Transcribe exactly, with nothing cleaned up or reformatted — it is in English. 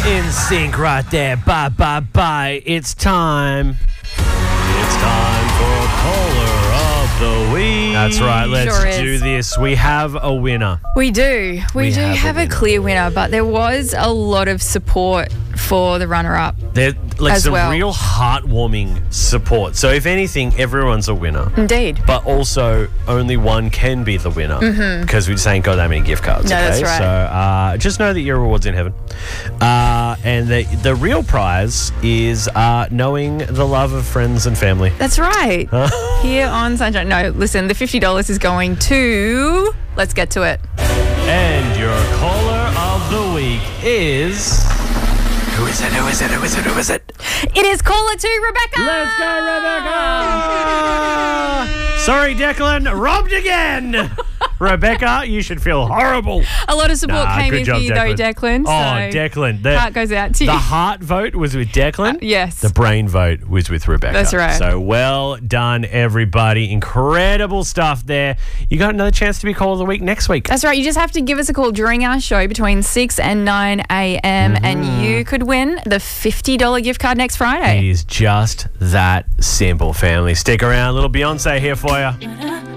In sync right there. Bye, bye, bye. It's time. It's time for Caller of the Week. That's right. Let's Sure do is. this. We have a winner. We do. We, We do have have, a a, winner. clear winner, but there was a lot of support for the runner-up. They're like As some well. real heartwarming support. So if anything, everyone's a winner. Indeed. But also, only one can be the winner because we just ain't got that many gift cards. No, okay? that's right. So uh, just know that your reward's in heaven. Uh, and the, the real prize is uh, knowing the love of friends and family. That's right. Here on Sunshine. No, listen, the fifty dollars is going to... Let's get to it. And your caller of the week is... Who is it? Who is it? Who is it? Who is it? It is caller two, Rebecca. Let's go, Rebecca! Sorry, Declan. Robbed again! Rebecca, you should feel horrible. A lot of support Nah, came good in job, for you, though, Declan. Oh, so Declan. The, heart goes out to you. the heart vote was with Declan. Uh, yes. The brain vote was with Rebecca. That's right. So well done, everybody. Incredible stuff there. You got another chance to be Call of the Week next week. That's right. You just have to give us a call during our show between six and nine a.m. Mm-hmm. and you could win the fifty dollars gift card next It Friday. is just that simple, family. Stick around. Little Beyonce here for you.